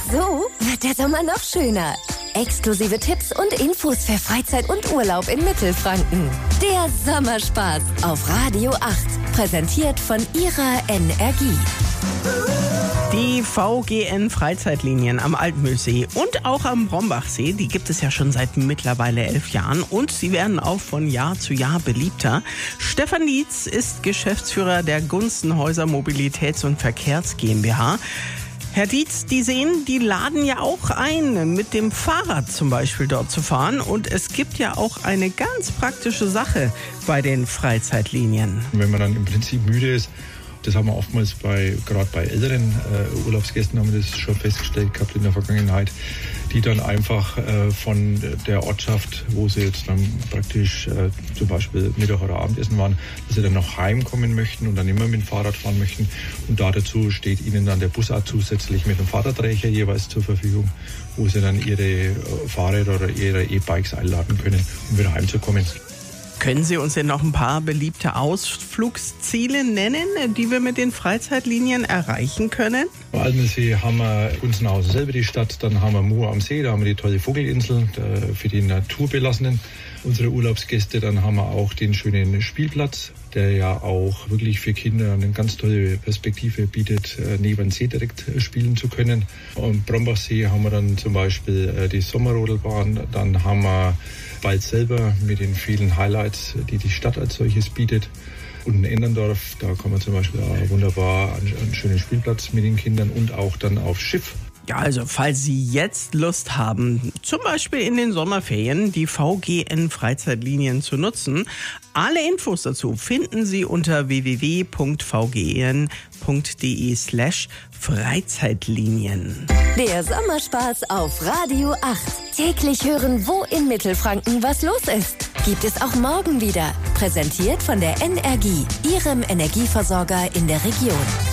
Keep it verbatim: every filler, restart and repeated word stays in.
So wird der Sommer noch schöner. Exklusive Tipps und Infos für Freizeit und Urlaub in Mittelfranken. Der Sommerspaß auf Radio acht. Präsentiert von ihrer Energie. Die V G N Freizeitlinien am Altmühlsee und auch am Brombachsee, die gibt es ja schon seit mittlerweile elf Jahren und sie werden auch von Jahr zu Jahr beliebter. Stefan Dietz ist Geschäftsführer der Gunzenhäuser Mobilitäts- und Verkehrs GmbH. Herr Dietz, die Seen, die laden ja auch ein, mit dem Fahrrad zum Beispiel dort zu fahren. Und es gibt ja auch eine ganz praktische Sache bei den Freizeitlinien. Wenn man dann im Prinzip müde ist, das haben wir oftmals bei, gerade bei älteren äh, Urlaubsgästen haben wir das schon festgestellt gehabt in der Vergangenheit, die dann einfach äh, von der Ortschaft, wo sie jetzt dann praktisch äh, zum Beispiel Mittag oder Abendessen waren, dass sie dann noch heimkommen möchten und dann immer mit dem Fahrrad fahren möchten. Und da dazu steht ihnen dann der Bus auch zusätzlich mit einem Fahrradträger jeweils zur Verfügung, wo sie dann ihre äh, Fahrräder oder ihre E-Bikes einladen können, um wieder heimzukommen. Können Sie uns denn noch ein paar beliebte Ausflugsziele nennen, die wir mit den Freizeitlinien erreichen können? Am Altmühlsee haben wir Gunzenhausen selber die Stadt, dann haben wir Mur am See, da haben wir die tolle Vogelinsel für die Naturbelassenen, unsere Urlaubsgäste. Dann haben wir auch den schönen Spielplatz, der ja auch wirklich für Kinder eine ganz tolle Perspektive bietet, neben dem See direkt spielen zu können. Am Brombachsee haben wir dann zum Beispiel die Sommerrodelbahn, dann haben wir bald selber mit den vielen Highlights, die die Stadt als solches bietet. Und in Enderndorf, da kann man zum Beispiel auch wunderbar einen schönen Spielplatz mit den Kindern und auch dann aufs Schiff. Ja, also falls Sie jetzt Lust haben, zum Beispiel in den Sommerferien die V G N Freizeitlinien zu nutzen, alle Infos dazu finden Sie unter w w w punkt v g n punkt d e slash Freizeitlinien. Der Sommerspaß auf Radio acht. Täglich hören, wo in Mittelfranken was los ist. Gibt es auch morgen wieder. Präsentiert von der Energie, Ihrem Energieversorger in der Region.